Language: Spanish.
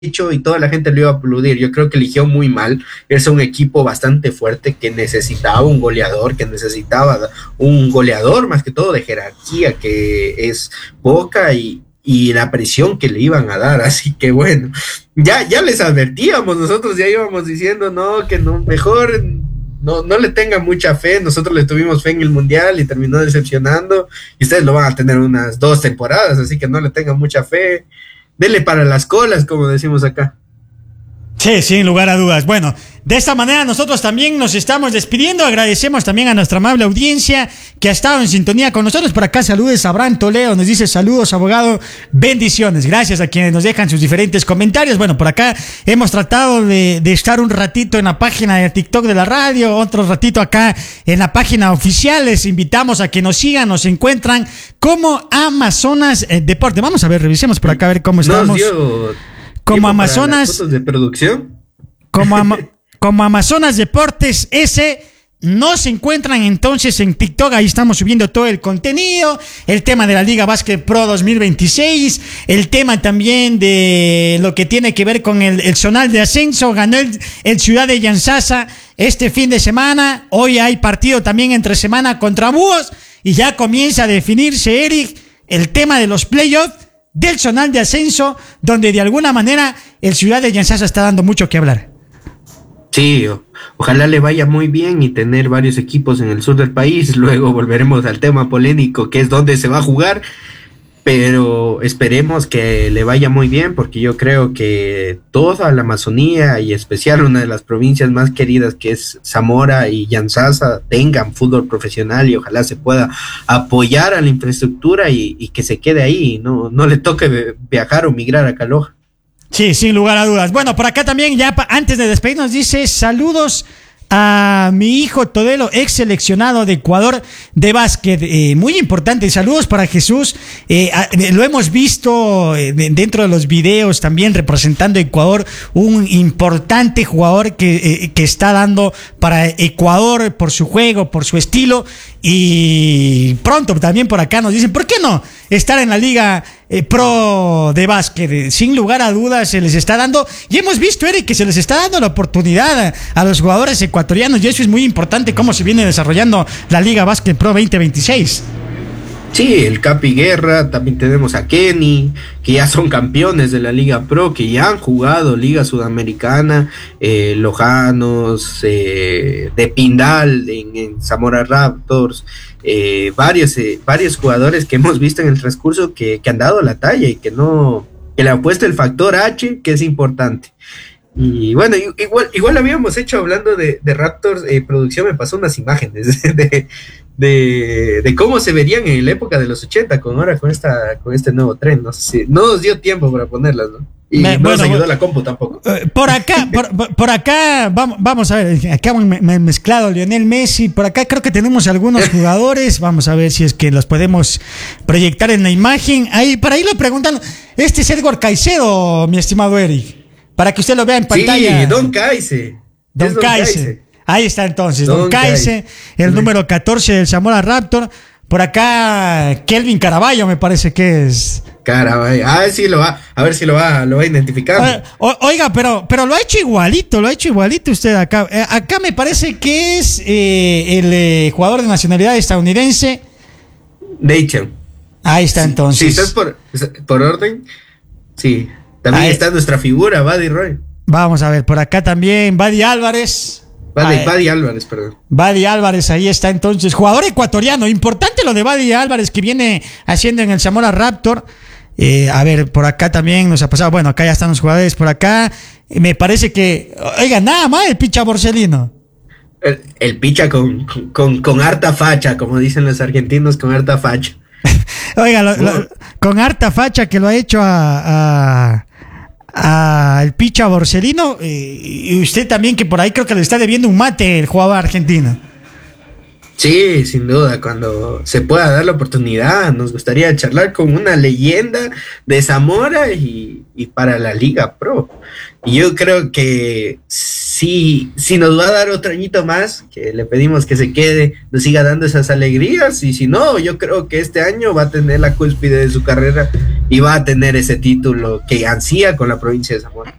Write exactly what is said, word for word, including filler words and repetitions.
dicho y toda la gente lo iba a aplaudir. Yo creo que eligió muy mal. Es un equipo bastante fuerte que necesitaba un goleador, que necesitaba un goleador más que todo de jerarquía, que es Boca y, y la presión que le iban a dar. Así que bueno, ya, ya les advertíamos, nosotros ya íbamos diciendo no, que no, mejor no, no le tengan mucha fe. Nosotros le tuvimos fe en el Mundial y terminó decepcionando, y ustedes lo van a tener unas dos temporadas, así que no le tengan mucha fe. Dele para las colas, como decimos acá. Sí, sin lugar a dudas. Bueno, de esta manera nosotros también nos estamos despidiendo. Agradecemos también a nuestra amable audiencia que ha estado en sintonía con nosotros. Por acá saludos a Abraham Toledo, nos dice saludos, abogado, bendiciones. Gracias a quienes nos dejan sus diferentes comentarios. Bueno, por acá hemos tratado de, de estar un ratito en la página de TikTok de la radio, otro ratito acá en la página oficial. Les invitamos a que nos sigan, nos encuentran como Amazonas eh, Deporte. Vamos a ver, revisemos por acá a ver cómo estamos. Nos dio como Amazonas de producción. Como, ama, como Amazonas Deportes S. Nos encuentran entonces en TikTok, ahí estamos subiendo todo el contenido, el tema de la Liga Básquet Pro dos mil veintiséis, el tema también de lo que tiene que ver con el, el zonal de ascenso. Ganó el, el Ciudad de Yantzaza este fin de semana. Hoy hay partido también entre semana contra Búhos y ya comienza a definirse, Eric, el tema de los playoffs del zonal de ascenso, donde de alguna manera el Ciudad de Yantzaza está dando mucho que hablar. Sí, o, ojalá le vaya muy bien y tener varios equipos en el sur del país. Luego volveremos al tema polémico, que es dónde se va a jugar, pero esperemos que le vaya muy bien, porque yo creo que toda la Amazonía, y especial una de las provincias más queridas que es Zamora y Yantzaza, tengan fútbol profesional, y ojalá se pueda apoyar a la infraestructura y, y que se quede ahí, no, no le toque viajar o migrar a Caloja. Sí, sin lugar a dudas. Bueno, por acá también, ya pa- antes de despedirnos, dice saludos a mi hijo Todelo, ex seleccionado de Ecuador de básquet. Eh, muy importante, saludos para Jesús. Eh, a, lo hemos visto eh, dentro de los videos también representando a Ecuador, un importante jugador que, eh, que está dando para Ecuador por su juego, por su estilo. Y pronto también por acá nos dicen, ¿por qué no estar en la Liga eh, Pro de básquet? Sin lugar a dudas se les está dando, y hemos visto, Eric, que se les está dando la oportunidad a, a los jugadores ecuatorianos, y eso es muy importante, cómo se viene desarrollando la Liga Básquet Pro veinte veintiséis. Sí, el Capi Guerra, también tenemos a Kenny, que ya son campeones de la Liga Pro, que ya han jugado Liga Sudamericana, eh, Lojanos, eh, de Pindal en, en Zamora Raptors, eh, varios, eh, varios jugadores que hemos visto en el transcurso que, que han dado la talla y que no, que le han puesto el factor H, que es importante. Y bueno, igual, igual habíamos hecho hablando de, de Raptors, eh, producción me pasó unas imágenes de, de, de cómo se verían en la época de los ochenta, con ahora con esta, con este nuevo tren, no sé si, no nos dio tiempo para ponerlas, ¿no? Y me, no bueno, nos ayudó bueno, la compu tampoco. Por acá, por, por acá, vamos, vamos a ver, acá me, me he mezclado Lionel Messi, por acá creo que tenemos algunos jugadores, vamos a ver si es que los podemos proyectar en la imagen. Ahí, para ahí lo preguntan, este es Edgar Caicedo, mi estimado Eric. Para que usted lo vea en pantalla. Sí, Don Caice. Don, Don Caice. Caice. Ahí está entonces, Don, Don Caice, el sí. número catorce del Zamora Raptor. Por acá, Kelvin Caraballo me parece que es. Caraballo, a ver si lo va, a ver si lo va, lo va a identificar. O, oiga, pero, pero lo ha hecho igualito, lo ha hecho igualito usted acá. Eh, acá me parece que es eh, el eh, jugador de nacionalidad estadounidense. Dayton. Ahí está entonces. Si sí, estás por, por orden, sí. También ahí está nuestra figura, Buddy Roy. Vamos a ver, por acá también, Buddy Álvarez. Buddy, Buddy Álvarez, perdón. Buddy Álvarez, ahí está entonces, jugador ecuatoriano. Importante lo de Buddy Álvarez que viene haciendo en el Zamora Raptor. Eh, a ver, por acá también nos ha pasado. Bueno, acá ya están los jugadores por acá. Eh, me parece que, oiga, nada más el picha Borselino. El, el picha con, con, con harta facha, como dicen los argentinos, con harta facha. Oiga, lo, lo, con harta facha que lo ha hecho a... a al picha Borselino, eh, y usted también, que por ahí creo que le está debiendo un mate el jugador argentino. Sí, sin duda, cuando se pueda dar la oportunidad, nos gustaría charlar con una leyenda de Zamora y, y para la Liga Pro. Y yo creo que si si, si nos va a dar otro añito más, que le pedimos que se quede, nos siga dando esas alegrías, y si no, yo creo que este año va a tener la cúspide de su carrera y va a tener ese título que ansía con la provincia de Zamora.